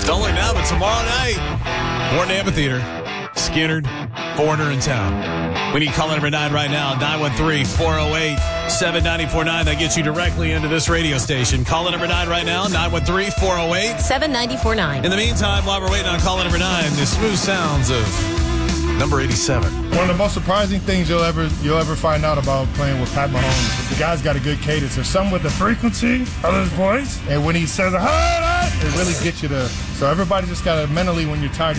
Don't look now, but tomorrow night, Warren Amphitheater, Skinnerd, Foreigner in town. We need caller number 9 right now, 913-408-7949. That gets you directly into this radio station. Caller number 9 right now, 913-408-7949. In the meantime, while we're waiting on caller number 9, the smooth sounds of number 87. One of the most surprising things you'll ever find out about playing with Pat Mahomes is the guy's got a good cadence. There's something with the frequency of his voice, and when he says, it really gets you to. So everybody just got to mentally, when you're tired,